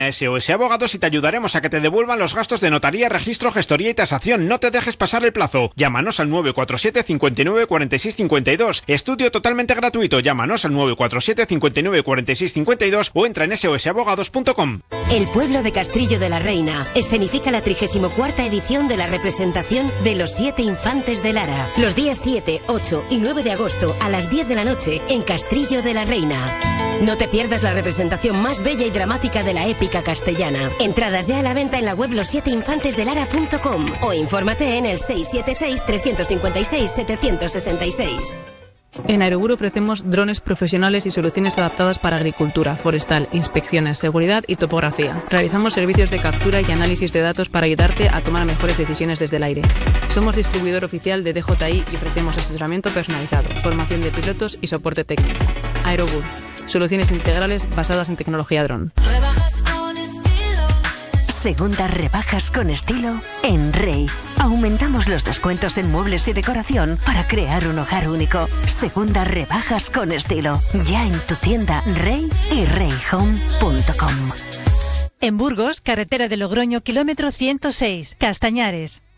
SOS Abogados y te ayudaremos a que te devuelvan los gastos de notaría, registro, gestoría y tasación. No te dejes pasar el plazo. Llámanos al 947 59 46 52. Estudio totalmente gratuito. Llámanos al 947 59 46 52 o entra en sosabogados.com. El pueblo de Castrillo de la Reina escenifica la 34ª edición de la representación de los 7 infantes de Lara. Los días 7, 8 y 9 de agosto a las 10 de la noche en Castrillo de la Reina. No te pierdas la representación más bella y dramática de la épica castellana. Entradas ya a la venta en la web los7infantesdelara.com o infórmate en el 676 356 766. En Aerobur ofrecemos drones profesionales y soluciones adaptadas para agricultura, forestal, inspecciones, seguridad y topografía. Realizamos servicios de captura y análisis de datos para ayudarte a tomar mejores decisiones desde el aire. Somos distribuidor oficial de DJI y ofrecemos asesoramiento personalizado, formación de pilotos y soporte técnico. Aerobur, soluciones integrales basadas en tecnología dron. Segundas rebajas con estilo en Rey. Aumentamos los descuentos en muebles y decoración para crear un hogar único. Segundas rebajas con estilo. Ya en tu tienda Rey y reyhome.com. En Burgos, carretera de Logroño, kilómetro 106, Castañares.